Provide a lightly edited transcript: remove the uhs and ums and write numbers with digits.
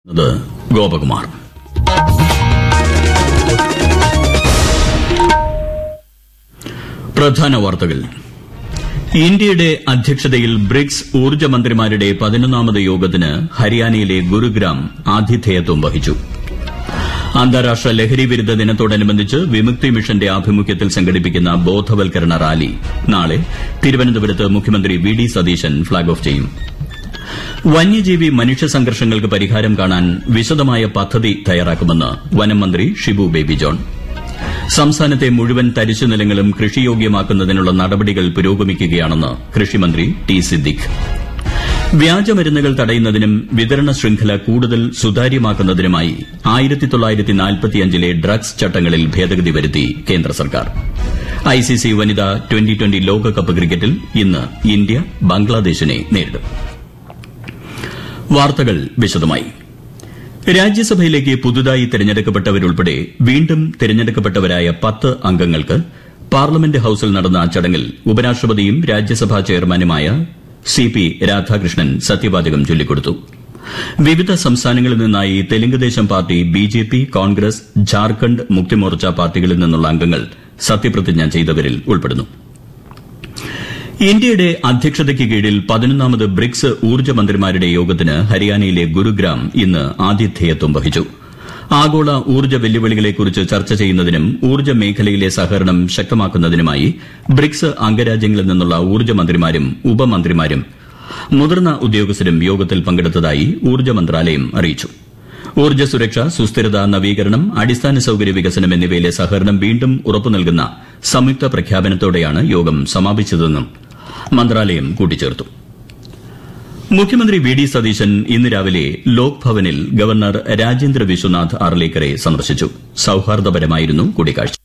ഗോപകുമാർ. പ്രധാന വാർത്തകൾ. ഇന്ത്യയുടെ അധ്യക്ഷതയിൽ ബ്രിക്സ് ഊർജ്ജ മന്ത്രിമാരുടെ 11ാമത് യോഗത്തിന് ഹരിയാനയിലെ ഗുരുഗ്രാം ആതിഥേയത്വം വഹിച്ചു. അന്താരാഷ്ട്ര ലഹരിവിരുദ്ധ ദിനത്തോടനുബന്ധിച്ച് വിമുക്തി മിഷന്റെ ആഭിമുഖ്യത്തിൽ സംഘടിപ്പിക്കുന്ന ബോധവൽക്കരണ റാലി നാളെ തിരുവനന്തപുരത്ത് മുഖ്യമന്ത്രി V D Satheesan flag off ചെയ്യും. വന്യജീവി മനുഷ്യ സംഘർഷങ്ങൾക്ക് പരിഹാരം കാണാൻ വിശദമായ പദ്ധതി തയ്യാറാക്കുമെന്ന് വനം മന്ത്രി ഷിബു ബേബി ജോൺ. സംസ്ഥാനത്തെ മുഴുവൻ തരിശു നിലങ്ങളും കൃഷിയോഗ്യമാക്കുന്നതിനുള്ള നടപടികൾ പുരോഗമിക്കുകയാണെന്ന് കൃഷിമന്ത്രി ടി സിദ്ദിഖ്. വ്യാജമരുന്നുകൾ തടയുന്നതിനും വിതരണ ശൃംഖല കൂടുതൽ സുതാര്യമാക്കുന്നതിനുമായി 1945ലെ ഡ്രഗ്സ് ചട്ടങ്ങളിൽ ഭേദഗതി വരുത്തി കേന്ദ്ര സർക്കാർ. ഐസിസി വനിതാ ട്വന്റി ലോകകപ്പ് ക്രിക്കറ്റിൽ ഇന്ന് ഇന്ത്യ ബംഗ്ലാദേശിനെ നേരിടും. വാർത്തകൾ വിശദമായി. രാജ്യസഭയിലേക്ക് പുതുതായി തെരഞ്ഞെടുക്കപ്പെട്ടവരുൾപ്പെടെ വീണ്ടും തെരഞ്ഞെടുക്കപ്പെട്ടവരായ 10 അംഗങ്ങൾക്ക് പാർലമെന്റ് ഹൌസിൽ നടന്ന ചടങ്ങിൽ ഉപരാഷ്ട്രപതിയും രാജ്യസഭാ ചെയർമാനുമായ സി.പി. രാധാകൃഷ്ണൻ സത്യവാചകം ചൊല്ലിക്കൊടുത്തു. വിവിധ സംസ്ഥാനങ്ങളിൽ നിന്നായി തെലുങ്കുദേശം പാർട്ടി, ബിജെപി, കോൺഗ്രസ്, ഝാർഖണ്ഡ് മുക്തിമോർച്ച പാർട്ടികളിൽ നിന്നുള്ള അംഗങ്ങൾ സത്യപ്രതിജ്ഞ ചെയ്തവരിൽ ഉൾപ്പെടുന്നു. ഇന്ത്യയുടെ അധ്യക്ഷതയ്ക്ക് കീഴിൽ 11ാമത് ബ്രിക്സ് ഊർജ്ജ മന്ത്രിമാരുടെ യോഗത്തിന് ഹരിയാനയിലെ ഗുരുഗ്രാം ഇന്ന് ആതിഥേയത്വം വഹിച്ചു. ആഗോള ഊർജ്ജ വെല്ലുവിളികളെക്കുറിച്ച് ചർച്ച ചെയ്യുന്നതിനും ഊർജ്ജ മേഖലയിലെ സഹകരണം ശക്തമാക്കുന്നതിനുമായി ബ്രിക്സ് അംഗരാജ്യങ്ങളിൽ നിന്നുള്ള ഊർജ്ജ മന്ത്രിമാരും ഉപമന്ത്രിമാരും മുതിർന്ന ഉദ്യോഗസ്ഥരും യോഗത്തിൽ പങ്കെടുത്തതായി ഊർജ്ജ മന്ത്രാലയം അറിയിച്ചു. ഊർജ്ജ സുരക്ഷ, സുസ്ഥിരത, നവീകരണം, അടിസ്ഥാന സൌകര്യ വികസനം എന്നിവയിലെ സഹകരണം വീണ്ടും ഉറപ്പു നൽകുന്ന സംയുക്ത പ്രഖ്യാപനത്തോടെയാണ് യോഗം സമാപിച്ചതെന്നും മന്ത്രാലയം കൂട്ടിച്ചേർത്തു. മുഖ്യമന്ത്രി വി ഡി സതീശൻ ഇന്ന് രാവിലെ ലോക് ഭവനിൽ ഗവർണർ രാജേന്ദ്ര വിശ്വനാഥ് അർലേക്കറെ സന്ദർശിച്ചു. സൌഹാർദ്ദപരമായിരുന്നു കൂടിക്കാഴ്ച.